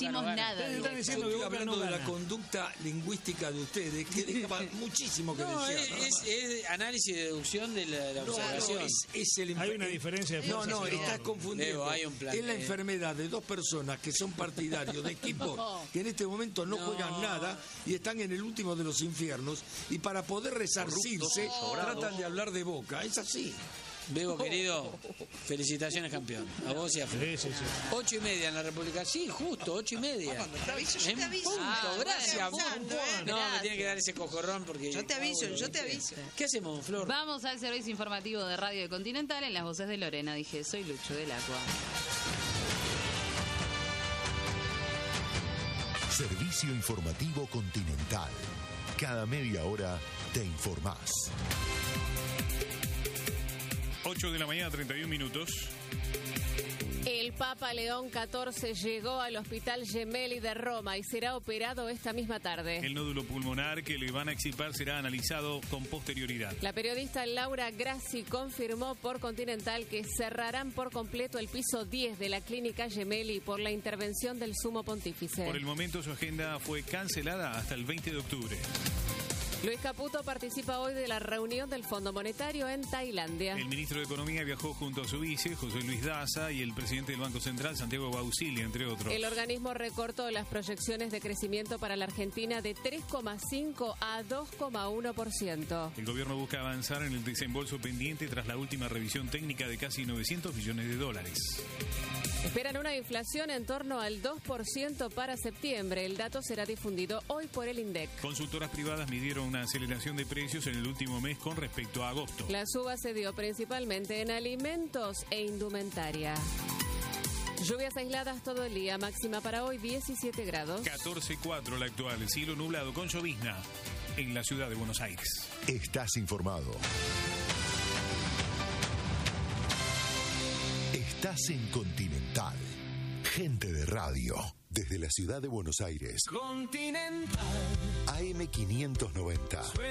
hicimos nada. Están diciendo que hablando de la conducta lingüística de ustedes, que deja muchísimo que desear. Es análisis y deducción de la observación. Hay una diferencia de fuerza. No, estás confundiendo. Hay un plan. Es la enfermedad de dos personas que son partidarios de equipos que en este momento no juegan nada y están en el último de los infiernos, y para poder resarcirse tratan de hablar de Boca. Es así. Bebo, querido, felicitaciones, campeón. A vos y a Fred. Sí. 8:30 en la República. Sí, justo, 8:30. Cuando te aviso, yo te aviso. Gracias. No, me tiene que dar ese cojorrón porque... Yo te aviso. ¿Qué hacemos, Flor? Vamos al servicio informativo de Radio Continental en las voces de Lorena. Dije, soy Lucho del Agua. Servicio informativo Continental. Cada media hora te informás. 8 de la mañana, 31 minutos. El Papa León XIV llegó al Hospital Gemelli de Roma y será operado esta misma tarde. El nódulo pulmonar que le van a extirpar será analizado con posterioridad. La periodista Laura Grassi confirmó por Continental que cerrarán por completo el piso 10 de la clínica Gemelli por la intervención del Sumo Pontífice. Por el momento su agenda fue cancelada hasta el 20 de octubre. Luis Caputo participa hoy de la reunión del Fondo Monetario en Tailandia. El ministro de Economía viajó junto a su vice, José Luis Daza, y el presidente del Banco Central, Santiago Bausili, entre otros. El organismo recortó las proyecciones de crecimiento para la Argentina de 3,5 a 2,1%. El gobierno busca avanzar en el desembolso pendiente tras la última revisión técnica de casi 900 millones de dólares. Esperan una inflación en torno al 2% para septiembre. El dato será difundido hoy por el INDEC. Consultoras privadas midieron una aceleración de precios en el último mes con respecto a agosto. La suba se dio principalmente en alimentos e indumentaria. Lluvias aisladas todo el día, máxima para hoy 17 grados. 14,4 la actual, cielo nublado con llovizna en la ciudad de Buenos Aires. Estás informado. Estás en Continental. Gente de radio. Desde la ciudad de Buenos Aires. Continental. AM590.